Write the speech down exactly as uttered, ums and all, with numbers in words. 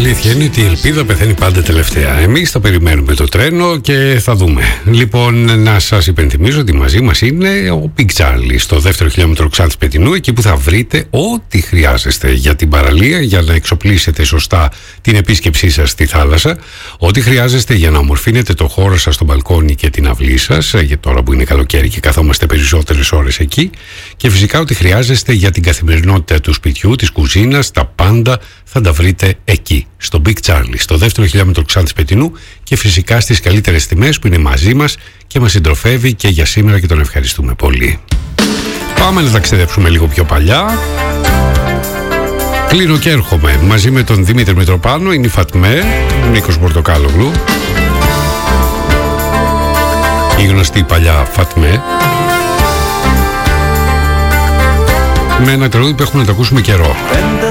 αλήθεια είναι ότι η ελπίδα πεθαίνει πάντα τελευταία. Εμείς θα περιμένουμε το τρένο και θα δούμε. Λοιπόν, να σας υπενθυμίζω ότι μαζί μας είναι ο Big Charlie στο δεύτερο χιλιόμετρο Ξάνθης Πετεινού, εκεί που θα βρείτε ό,τι χρειάζεστε για την παραλία, για να εξοπλίσετε σωστά την επίσκεψή σας στη θάλασσα, ό,τι χρειάζεστε για να ομορφύνετε το χώρο σας στο μπαλκόνι και την αυλή σας, για τώρα που είναι καλοκαίρι και καθόμαστε περισσότερες ώρες εκεί, και φυσικά ό,τι χρειάζεστε για την καθημερινότητα του σπιτιού, της κουζίνας, τα πάντα θα τα βρείτε εκεί, στο Big Charlie, στο δεύτερο χιλιόμετρο Ξάνθης Πετεινού, και φυσικά στις καλύτερες τιμές που είναι μαζί μας και μας συντροφεύει και για σήμερα, και τον ευχαριστούμε πολύ. Πάμε να ταξιδέψουμε λίγο πιο παλιά. Κλείνω και έρχομαι μαζί με τον Δημήτρη Μητροπάνο, είναι η Φατμέ, Νίκος Πορτοκάλογλου, η γνωστή παλιά Φατμέ, με ένα τραγούδι που έχουμε να το ακούσουμε καιρό.